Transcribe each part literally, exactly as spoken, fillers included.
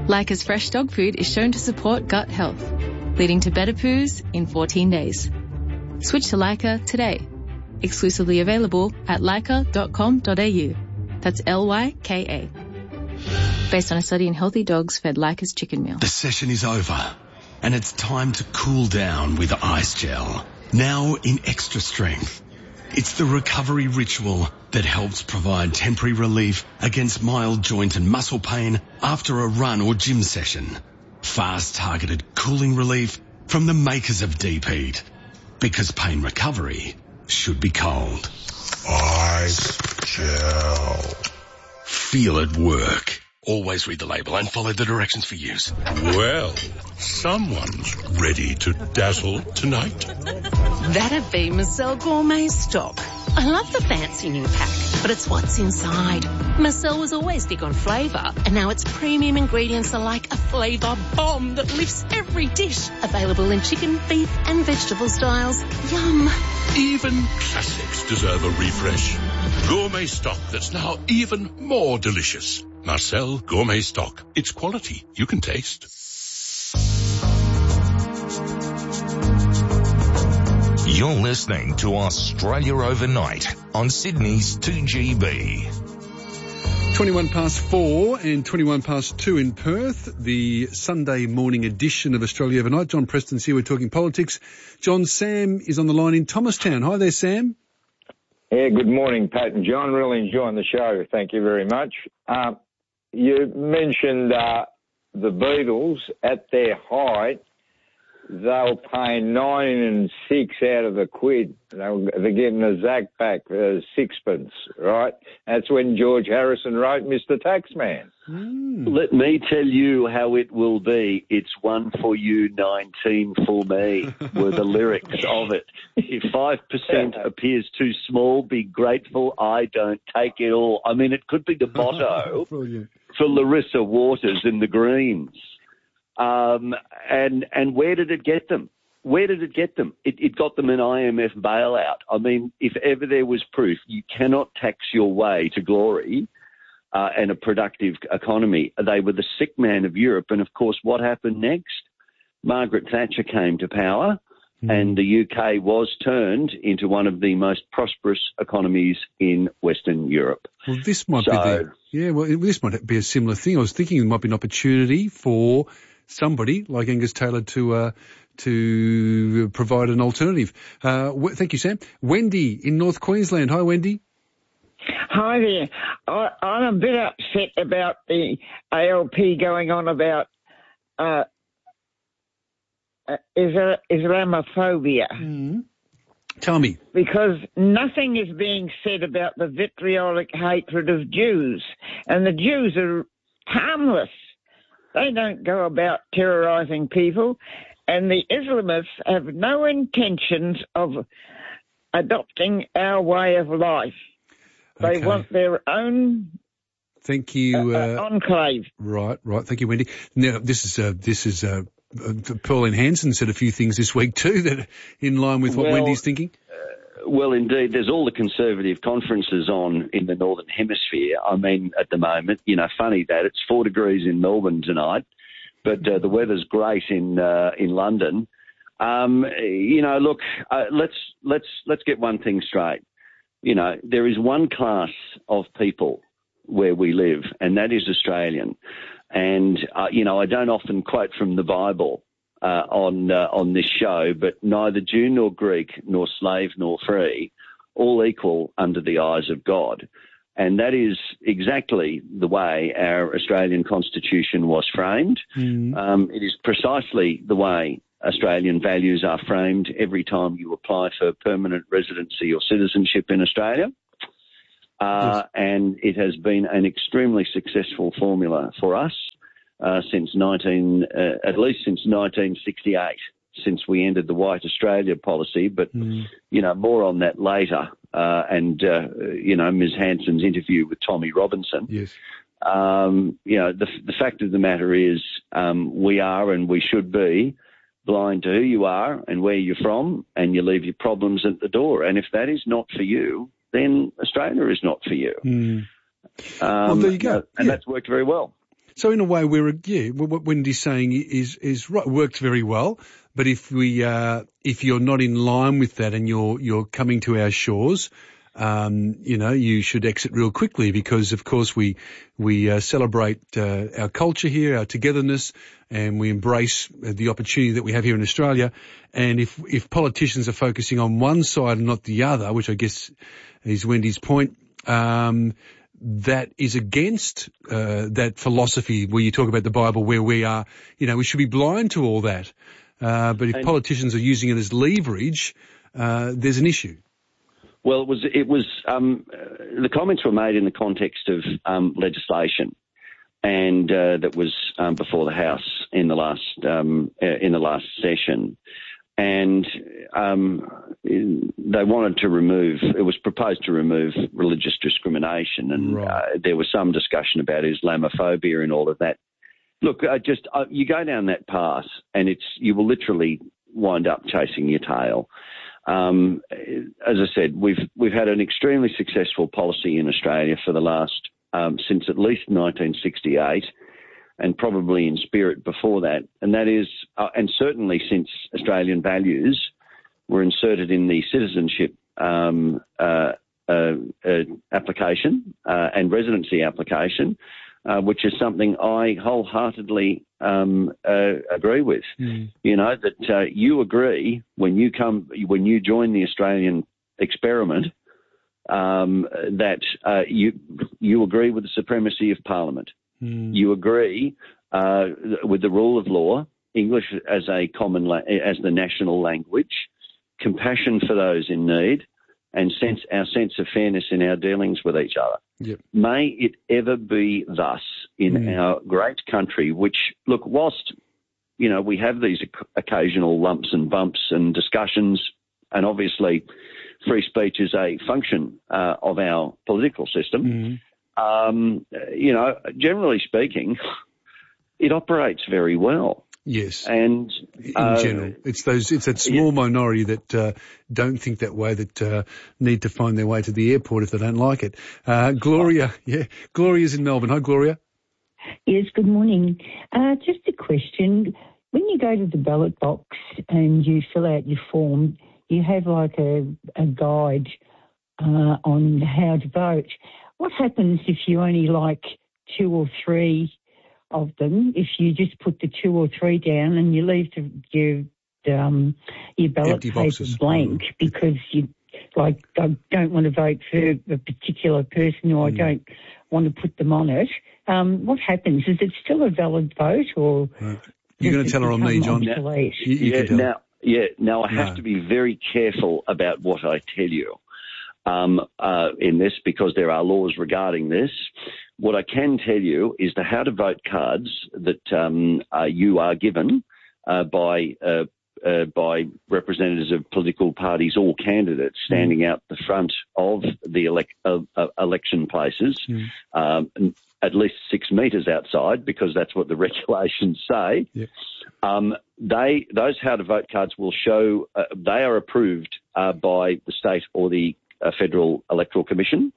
Leica's fresh dog food is shown to support gut health, leading to better poos in fourteen days. Switch to Leica today. Exclusively available at leica dot com dot a u. That's L Y K A. Based on a study in healthy dogs fed Leica's chicken meal. The session is over, and it's time to cool down with Ice Gel. Now in extra strength. It's the recovery ritual that helps provide temporary relief against mild joint and muscle pain after a run or gym session. Fast targeted cooling relief from the makers of Deep Heat. Because pain recovery should be cold. Ice Gel. Feel it work. Always read the label and follow the directions for use. Well, someone's ready to dazzle tonight. That'd be Marcel Gourmet Stock. I love the fancy new pack, but it's what's inside. Marcel was always big on flavour, and now its premium ingredients are like a flavour bomb that lifts every dish. Available in chicken, beef and vegetable styles. Yum. Even classics deserve a refresh. Gourmet Stock that's now even more delicious. Marcel Gourmet Stock. It's quality you can taste. You're listening to Australia Overnight on Sydney's two G B. twenty-one past four and twenty-one past two in Perth, the Sunday morning edition of Australia Overnight. John Preston's here. We're talking politics. John, Sam is on the line in Thomastown. Hi there, Sam. Yeah, good morning, Pat and John. Really enjoying the show. Thank you very much. Uh, you mentioned uh, the Beatles at their height. They were paying nine and six out of a quid. They were, they're getting a Zac back, uh, sixpence, right? That's when George Harrison wrote Mister Taxman. Mm. Let me tell you how it will be. It's one for you, nineteen for me, were the lyrics of it. If five percent appears too small, be grateful I don't take it all. I mean, it could be the motto for Larissa Waters in the Greens. Um, and, and where did it get them? Where did it get them? It, it got them an I M F bailout. I mean, if ever there was proof, you cannot tax your way to glory uh, and a productive economy. They were the sick man of Europe. And, of course, what happened next? Margaret Thatcher came to power mm. and the U K was turned into one of the most prosperous economies in Western Europe. Well, this might so, be the, yeah, well, this might be a similar thing. I was thinking there might be an opportunity for somebody like Angus Taylor to uh, to provide an alternative. Uh, w- thank you, Sam. Wendy in North Queensland. Hi, Wendy. Hi there. I, I'm a bit upset about the A L P going on about uh, uh, Islamophobia. Mm. Tell me. Because nothing is being said about the vitriolic hatred of Jews, and the Jews are harmless. They don't go about terrorising people, and the Islamists have no intentions of adopting our way of life. They okay. want their own Thank you, uh, uh, uh, enclave. Right, right. Thank you, Wendy. Now, this is uh, this is uh, Pauline Hanson said a few things this week too that are in line with what well, Wendy's thinking. Well, indeed, there's all the conservative conferences on in the Northern Hemisphere. I mean, at the moment, you know, funny that it's four degrees in Melbourne tonight, but uh, the weather's great in uh, in London. Um, you know, look, uh, let's let's let's get one thing straight. You know, there is one class of people where we live, and that is Australian. And uh, you know, I don't often quote from the Bible Uh, on uh, on this show, but neither Jew nor Greek, nor slave nor free, all equal under the eyes of God. And that is exactly the way our Australian Constitution was framed. Mm. Um, it is precisely the way Australian values are framed every time you apply for permanent residency or citizenship in Australia. Uh, yes. And it has been an extremely successful formula for us. Uh, since nineteen, uh, at least since nineteen sixty-eight, since we ended the White Australia policy. But mm. you know, more on that later. Uh, and uh, you know, Miz Hanson's interview with Tommy Robinson. Yes. Um, you know, the the fact of the matter is, um, we are and we should be blind to who you are and where you're from, and you leave your problems at the door. And if that is not for you, then Australia is not for you. Mm. Um, well, there you go. And yeah. that's worked very well. So in a way, we're yeah, what Wendy's saying is is right, works very well. But if we uh, if you're not in line with that and you're you're coming to our shores, um, you know, you should exit real quickly because, of course, we we uh, celebrate uh, our culture here, our togetherness, and we embrace the opportunity that we have here in Australia. And if if politicians are focusing on one side and not the other, which I guess is Wendy's point, um, that is against uh, that philosophy where you talk about the Bible, where we are, you know, we should be blind to all that. Uh, but if and, politicians are using it as leverage, uh, there's an issue. Well, it was, it was, um, uh, the comments were made in the context of, um, legislation and, uh, that was, um, before the House in the last, um, uh, in the last session. And, um, they wanted to remove, it was proposed to remove religious discrimination. And, right. uh, there was some discussion about Islamophobia and all of that. Look, uh, just, uh, you go down that path and it's, you will literally wind up chasing your tail. Um, as I said, we've we've had an extremely successful policy in Australia for the last um, since at least nineteen sixty-eight, and probably in spirit before that, and that is, uh, and certainly since Australian values were inserted in the citizenship um, uh, uh, uh, application uh, and residency application, uh, which is something I wholeheartedly um, uh, agree with. Mm. You know, that uh, you agree when you come, when you join the Australian experiment, um, that uh, you you agree with the supremacy of Parliament. Mm. You agree uh, with the rule of law, English as a common la- as the national language, compassion for those in need, and sense our sense of fairness in our dealings with each other. Yep. May it ever be thus in mm. our great country, which, look, whilst, you know, we have these occasional lumps and bumps and discussions, and obviously free speech is a function uh, of our political system, mm. um, you know, generally speaking, it operates very well. Yes, and in uh, general, it's those it's that small yeah. minority that uh, don't think that way, that uh, need to find their way to the airport if they don't like it. Uh, Gloria, yeah, Gloria's in Melbourne. Hi, Gloria. Yes, good morning. Uh, just a question: when you go to the ballot box and you fill out your form, you have like a, a guide uh, on how to vote. What happens if you only like two or three of them, if you just put the two or three down and you leave the, your um, your ballot Empty paper boxes. blank mm. because you like I don't want to vote for a particular person or mm. I don't want to put them on it? Um, what happens? Is it still a valid vote or? Right. You're going to tell her on me, John. Now, you, you yeah, can tell. now, yeah. Now I have no. to be very careful about what I tell you um, uh, in this because there are laws regarding this. What I can tell you is the how to vote cards that um, uh, you are given uh, by uh, uh, by representatives of political parties or candidates standing mm. out the front of the elec- uh, uh, election places, mm. um, at least six metres outside, because that's what the regulations say. Yep. Um, they those how to vote cards will show uh, they are approved uh, by the state or the uh, Federal Electoral Commission.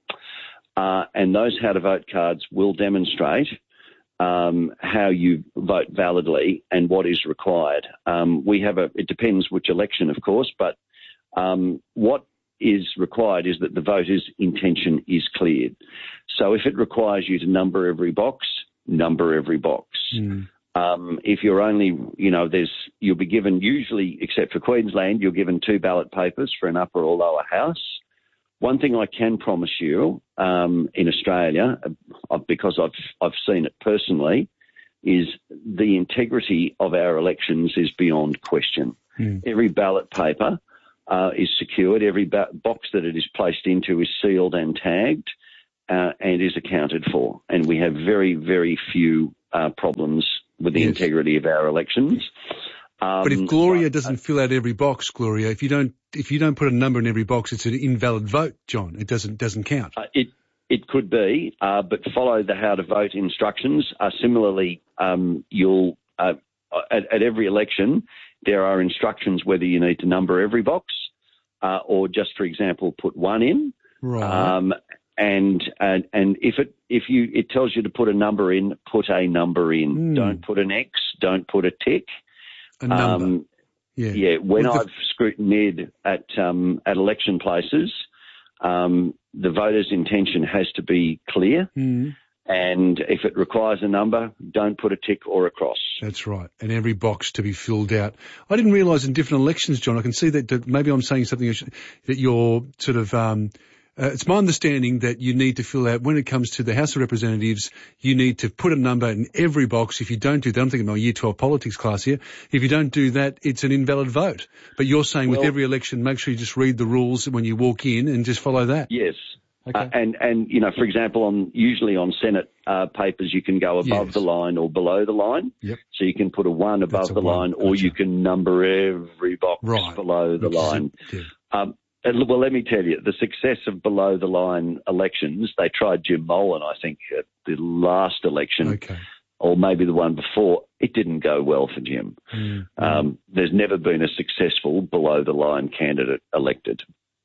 Uh, and those how to vote cards will demonstrate um, how you vote validly and what is required. Um, we have a, it depends which election, of course, but um, what is required is that the voter's intention is cleared. So if it requires you to number every box, number every box. Mm. Um, if you're only, you know, there's, you'll be given, usually, except for Queensland, you're given two ballot papers for an upper or lower house. One thing I can promise you um, in Australia, uh, because I've I've seen it personally, is the integrity of our elections is beyond question. Mm. Every ballot paper uh, is secured. Every ba- box that it is placed into is sealed and tagged uh, and is accounted for. And we have very, very few uh, problems with the yes. integrity of our elections. Um, but if Gloria but, doesn't uh, fill out every box, Gloria, if you don't if you don't put a number in every box, it's an invalid vote, John. It doesn't doesn't count. Uh, it it could be, uh, but follow the how to vote instructions. Uh, similarly, um, you'll uh, at, at every election there are instructions whether you need to number every box uh, or just, for example, put one in. Right. Um, and and and if it if you it tells you to put a number in, put a number in. Mm. Don't put an X. Don't put a tick. A number. Um, yeah. Yeah. When Well, the- I've scrutineered at um, at election places, um, the voter's intention has to be clear. Mm. And if it requires a number, don't put a tick or a cross. That's right. And every box to be filled out. I didn't realise in different elections, John, I can see that, that maybe I'm saying something that you're sort of, um, uh, it's my understanding that you need to fill out, when it comes to the House of Representatives, you need to put a number in every box. If you don't do that, I'm thinking of my year twelve politics class here. If you don't do that, it's an invalid vote. But you're saying Well, with every election, make sure you just read the rules when you walk in and just follow that. Yes. Okay. Uh, and, and, you know, for example, on usually on Senate uh, papers, you can go above Yes. the line or below the line. Yep. So you can put a one above That's a the one. line, or Gotcha. you can number every box Right. below the Which is a- line. yeah. Um, and look, well, let me tell you, the success of below the line elections, they tried Jim Molan, I think, at the last election, Okay. or maybe the one before. It didn't go well for Jim. Mm. Um, there's never been a successful below the line candidate elected.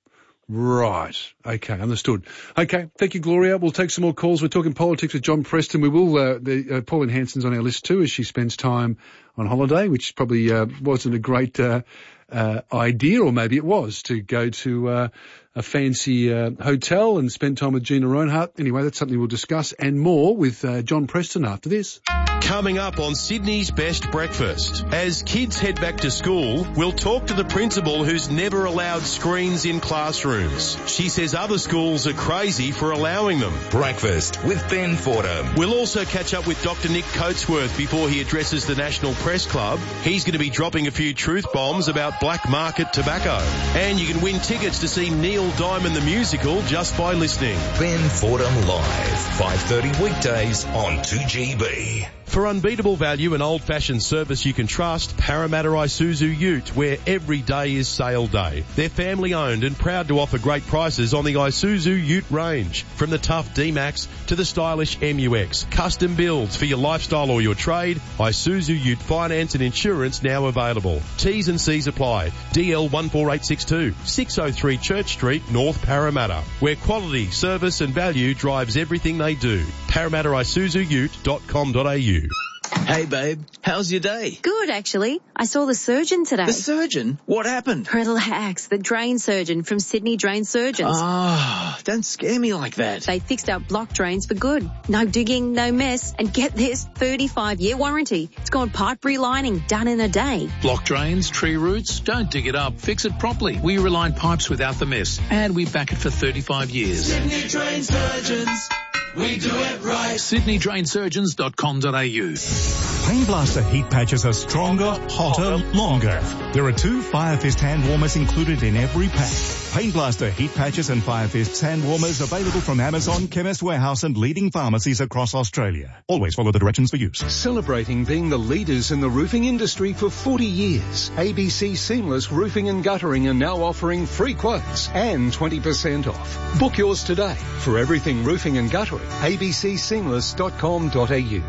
Right. Okay. Understood. Okay. Thank you, Gloria. We'll take some more calls. We're talking politics with John Preston. We will, uh, the, uh, Pauline Hanson's on our list too as she spends time on holiday, which probably, uh, wasn't a great, uh, uh, idea, or maybe it was, to go to, uh, a fancy, uh, hotel and spend time with Gina Ronhart. Anyway, that's something we'll discuss and more with, uh, John Preston after this. Coming up on Sydney's Best Breakfast. As kids head back to school, we'll talk to the principal who's never allowed screens in classrooms. She says other schools are crazy for allowing them. Breakfast with Ben Fordham. We'll also catch up with Doctor Nick Coatsworth before he addresses the National Press Club. He's going to be dropping a few truth bombs about black market tobacco. And you can win tickets to see Neil Diamond the musical just by listening. Ben Fordham Live, five thirty weekdays on two G B. For unbeatable value and old-fashioned service you can trust, Parramatta Isuzu Ute, where every day is sale day. They're family-owned and proud to offer great prices on the Isuzu Ute range. From the tough D-Max to the stylish M U X. Custom builds for your lifestyle or your trade. Isuzu Ute finance and insurance now available. T's and C's apply. D L one four eight six two, six oh three Church Street, North Parramatta. Where quality, service and value drives everything they do. Parramatta Isuzu Ute dot com dot a u. Hey, babe. How's your day? Good, actually. I saw the surgeon today. The surgeon? What happened? Relax. The drain surgeon from Sydney Drain Surgeons. Ah, oh, don't scare me like that. They fixed our block drains for good. No digging, no mess. And get this, thirty-five year warranty. It's got pipe relining done in a day. Block drains, tree roots? Don't dig it up. Fix it properly. We reline pipes without the mess. And we back it for thirty-five years. Sydney Drain Surgeons. We do it right. Sydney Drain Surgeons dot com dot a u. Pain Blaster heat patches are stronger, hotter, longer. There are two Fire Fist hand warmers included in every pack. Pain Blaster heat patches and Fire Fist hand warmers available from Amazon, Chemist Warehouse and leading pharmacies across Australia. Always follow the directions for use. Celebrating being the leaders in the roofing industry for forty years, A B C Seamless Roofing and Guttering are now offering free quotes and twenty percent off. Book yours today for everything roofing and guttering. A B C seamless dot com dot a u.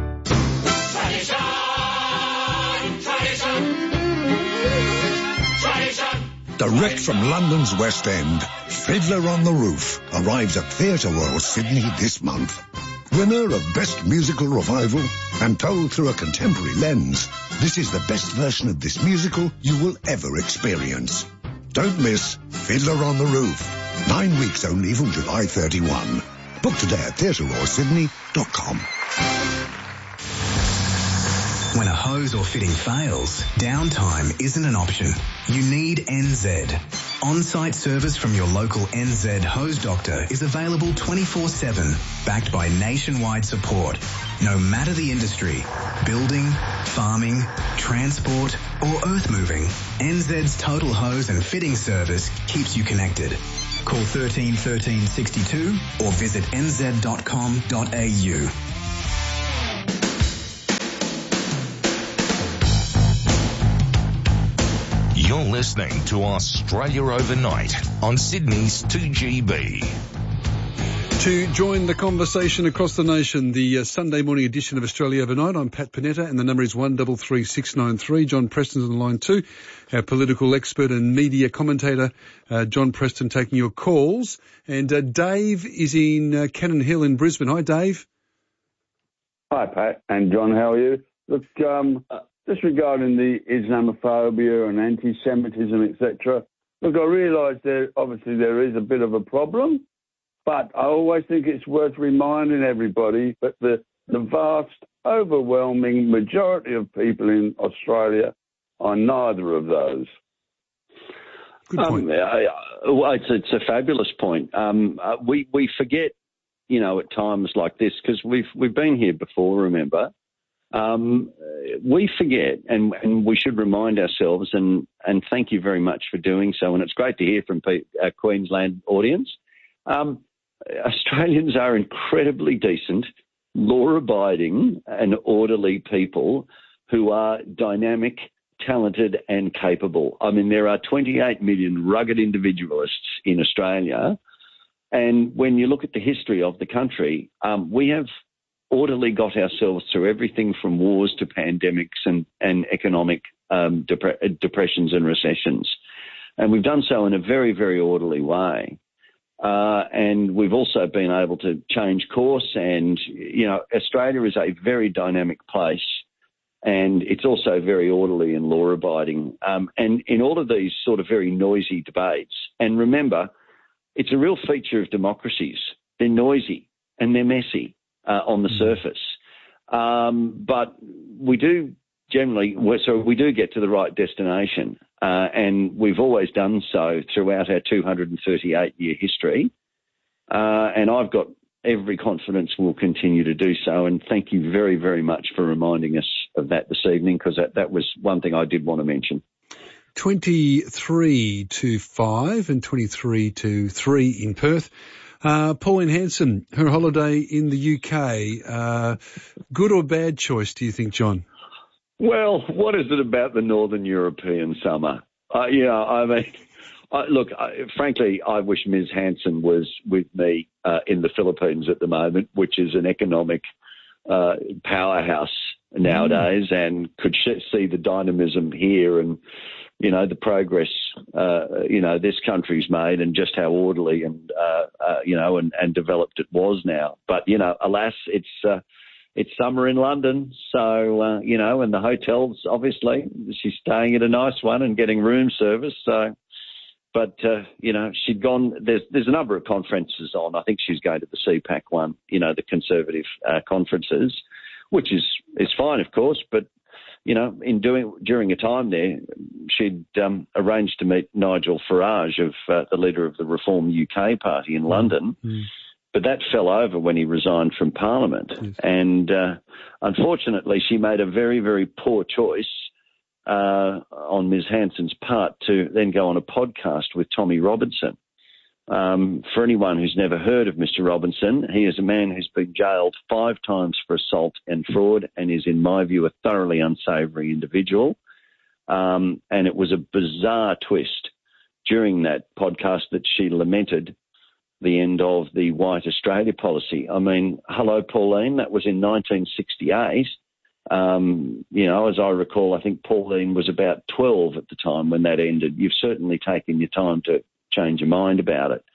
Tradition, tradition, tradition. Direct from London's West End, Fiddler on the Roof arrives at Theatre Royal Sydney this month. Winner of Best Musical Revival and told through a contemporary lens, this is the best version of this musical you will ever experience. Don't miss Fiddler on the Roof. Nine weeks only from July thirty-first. Book today at theatre royal sydney dot com. When a hose or fitting fails, downtime isn't an option. You need N Z. On-site service from your local N Z hose doctor is available twenty-four seven, backed by nationwide support. No matter the industry, building, farming, transport or earth moving, N Z's total hose and fitting service keeps you connected. Call thirteen thirteen sixty-two or visit n z dot com dot a u. You're listening to Australia Overnight on Sydney's two G B. To join the conversation across the nation, the uh, Sunday morning edition of Australia Overnight, I'm Pat Panetta, and the number is one three three six nine three. John Preston's on line two, our political expert and media commentator, uh, John Preston, taking your calls. And uh, Dave is in uh, Cannon Hill in Brisbane. Hi, Dave. Hi, Pat and John. How are you? Look, um, just regarding the Islamophobia and anti-Semitism, et cetera. Look, I realise there obviously there is a bit of a problem. But I always think it's worth reminding everybody that the, the vast, overwhelming majority of people in Australia are neither of those. Good point. Um, I, I, well, it's, it's a fabulous point. Um, uh, we we forget, you know, at times like this, because we've we've been here before. Remember, um, we forget, and, and we should remind ourselves. And, and thank you very much for doing so. And it's great to hear from our Queensland audience. Um, Australians are incredibly decent, law-abiding and orderly people who are dynamic, talented and capable. I mean, there are twenty-eight million rugged individualists in Australia, and when you look at the history of the country, um, we have orderly got ourselves through everything from wars to pandemics and, and economic um, depre- depressions and recessions. And we've done so in a very, very orderly way. Uh, and we've also been able to change course, and, you know, Australia is a very dynamic place, and it's also very orderly and law-abiding. Um, and in all of these sort of very noisy debates, and remember, it's a real feature of democracies. They're noisy and they're messy uh, on the surface. Um, but we do generally, so we do get to the right destination. Uh, and we've always done so throughout our two hundred thirty-eight year history. Uh, and I've got every confidence we'll continue to do so. And thank you very, very much for reminding us of that this evening, because that, that was one thing I did want to mention. twenty-three to five and twenty-three to three in Perth. Uh, Pauline Hanson, her holiday in the U K, uh, good or bad choice, do you think, John? Well, what is it about the Northern European summer? Uh, you know, I mean, I, look, I, frankly, I wish Miz Hanson was with me uh, in the Philippines at the moment, which is an economic uh, powerhouse nowadays, mm. and could sh- see the dynamism here and, you know, the progress, uh, you know, this country's made, and just how orderly and, uh, uh, you know, and, and developed it was now. But, you know, alas, it's... Uh, It's summer in London, so, uh, you know, and the hotels, obviously, she's staying at a nice one and getting room service. So, but, uh, you know, she'd gone, there's there's a number of conferences on. I think she's going to the C PAC one, you know, the Conservative uh, conferences, which is, is fine, of course. But, you know, in doing during a time there, she'd um, arranged to meet Nigel Farage, of uh, the leader of the Reform U K party in London. Mm. But that fell over when he resigned from Parliament. Yes. And uh, unfortunately, she made a very, very poor choice uh, on Miz Hanson's part to then go on a podcast with Tommy Robinson. Um, for anyone who's never heard of Mister Robinson, he is a man who's been jailed five times for assault and fraud, and is, in my view, a thoroughly unsavoury individual. Um, and it was a bizarre twist during that podcast that she lamented the end of the White Australia policy. I mean, hello, Pauline, that was in nineteen sixty-eight. Um, you know, as I recall, I think Pauline was about twelve at the time when that ended. You've certainly taken your time to change your mind about it.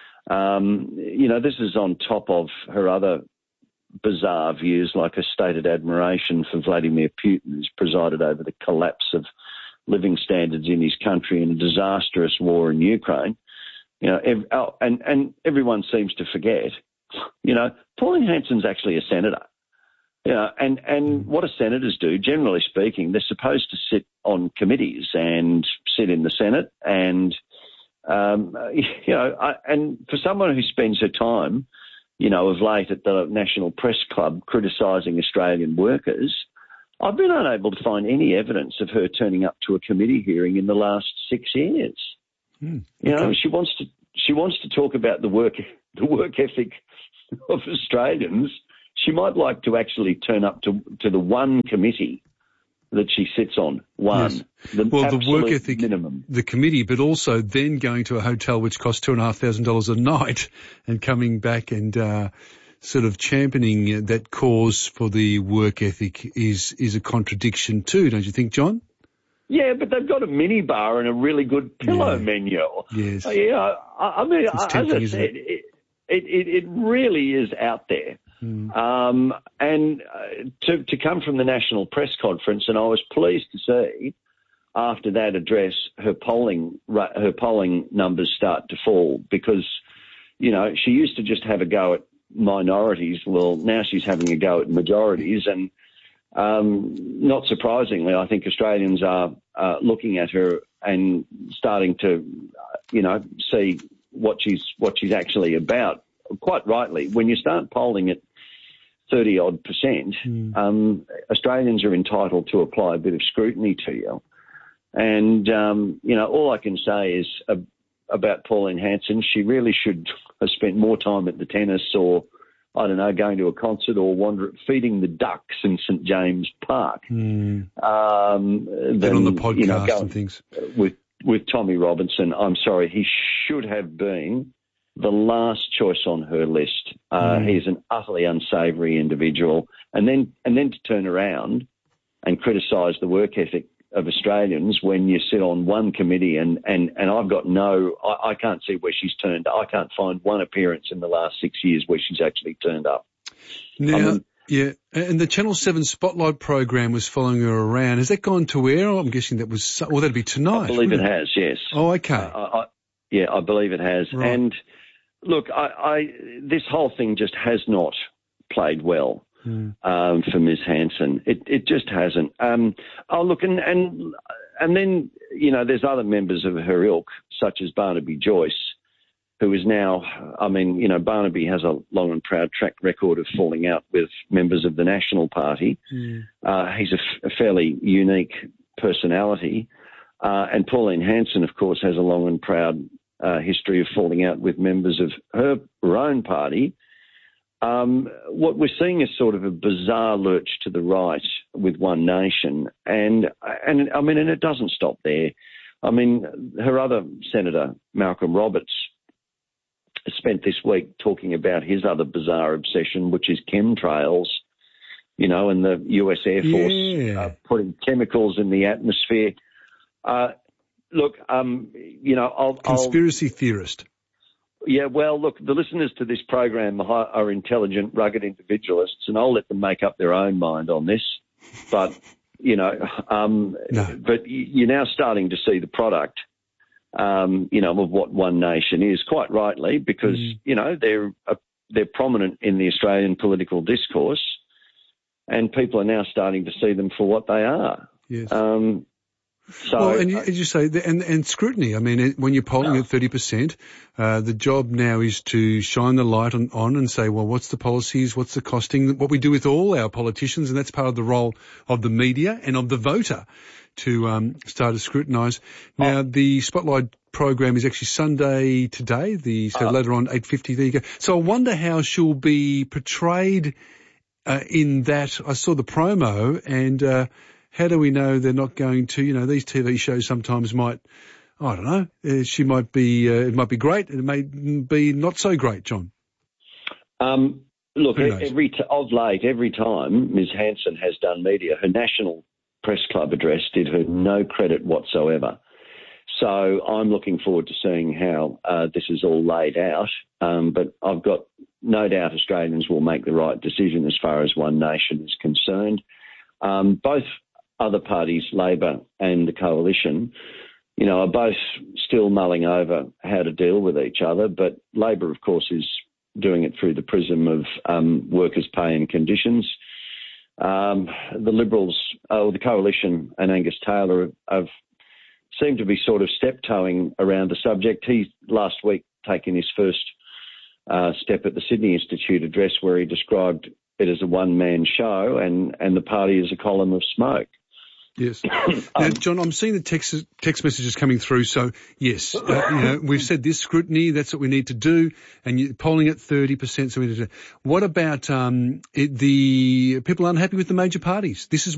Um, you know, this is on top of her other bizarre views, like a stated admiration for Vladimir Putin, who's presided over the collapse of living standards in his country and a disastrous war in Ukraine. You know, ev- oh, and, and everyone seems to forget, you know, Pauline Hanson's actually a senator. You know, and, and what do senators do? Generally speaking, they're supposed to sit on committees and sit in the Senate. And, um, you know, I, and for someone who spends her time, you know, of late at the National Press Club criticising Australian workers, I've been unable to find any evidence of her turning up to a committee hearing in the last six years. Mm, you know, okay. she wants to she wants to talk about the work the work ethic of Australians. She might like to actually turn up to to the one committee that she sits on. One. Yes. The well, the work ethic, minimum. the committee, but also then going to a hotel which costs two and a half thousand dollars a night and coming back and, uh, sort of championing that cause for the work ethic is, is a contradiction too, don't you think, John? Yeah, but they've got a mini bar and a really good pillow yeah. menu. Yes. Uh, yeah, I, I mean, it's as tempting, I said, it? It, it, it really is out there. Mm. Um, and uh, to, to come from the National Press Conference, and I was pleased to see after that address her polling her polling numbers start to fall because, you know, she used to just have a go at minorities. Well, now she's having a go at majorities, and um, not surprisingly, I think Australians are uh, looking at her and starting to, you know, see what she's what she's actually about. Quite rightly, when you start polling at thirty odd percent, mm. um, Australians are entitled to apply a bit of scrutiny to you. And, um, you know, all I can say is uh, about Pauline Hanson, she really should have spent more time at the tennis or, I don't know, going to a concert or wander, feeding the ducks in St James Park. Mm. Um, than on the podcast you know, and things. With, with Tommy Robinson, I'm sorry, he should have been the last choice on her list. Uh, mm. He's an utterly unsavoury individual. And then and then to turn around and criticise the work ethic of Australians when you sit on one committee and, and, and I've got no, I, I can't see where she's turned up. I can't find one appearance in the last six years where she's actually turned up. Now, I mean, yeah, and the Channel seven Spotlight program was following her around. Has that gone to air? I'm guessing that was, well, that'd be tonight. I believe it, it has, yes. Oh, okay. Uh, I, I, yeah, I believe it has. Right. And look, I, I, this whole thing just has not played well. Mm. Um, for Miz Hanson. It it just hasn't. Um, oh, look, and, and and then, you know, there's other members of her ilk, such as Barnaby Joyce, who is now, I mean, you know, Barnaby has a long and proud track record of falling out with members of the National Party. Mm. Uh, he's a, f- a fairly unique personality. Uh, and Pauline Hanson, of course, has a long and proud uh, history of falling out with members of her, her own party. Um, what we're seeing is sort of a bizarre lurch to the right with One Nation, and and I mean, and it doesn't stop there. I mean, her other senator, Malcolm Roberts, spent this week talking about his other bizarre obsession, which is chemtrails, you know, and the U S Air Force yeah. uh, putting chemicals in the atmosphere. Uh, look, um, you know, I'll, conspiracy I'll, theorist. Yeah, well, look, the listeners to this program are, are intelligent, rugged individualists, and I'll let them make up their own mind on this. But, you know, um, no. but you're now starting to see the product, um, you know, of what One Nation is, quite rightly, because, mm. you know, they're uh, they're prominent in the Australian political discourse, and people are now starting to see them for what they are. Yes. Um, So, well, and you, as you say, and, and scrutiny. I mean, when you're polling no. at thirty percent, uh, the job now is to shine the light on, on and say, well, what's the policies, what's the costing, what we do with all our politicians, and that's part of the role of the media and of the voter to um, start to scrutinise. Now, oh. the Spotlight program is actually Sunday today, the so uh, later on, eight fifty, there you go. So I wonder how she'll be portrayed uh, in that. I saw the promo and... Uh, How do we know they're not going to, you know, these T V shows sometimes might, I don't know, uh, she might be, uh, it might be great, and it may be not so great, John. Um, look, every t- of late, every time Miz Hanson has done media, her National Press Club address did her no credit whatsoever. So I'm looking forward to seeing how uh, this is all laid out. Um, but I've got no doubt Australians will make the right decision as far as One Nation is concerned. Um, both other parties, Labor and the Coalition, you know, are both still mulling over how to deal with each other. But Labor, of course, is doing it through the prism of um, workers' pay and conditions. Um, the Liberals, or the Coalition and Angus Taylor have seemed to be sort of step-toeing around the subject. He's last week taken his first uh, step at the Sydney Institute address where he described it as a one-man show and, and the party as a column of smoke. Yes. Now, John, I'm seeing the text text messages coming through. So, yes, uh, you know, we've said this scrutiny, that's what we need to do, and you, polling at thirty percent, so we need to do. What about um, it, the people unhappy with the major parties? This is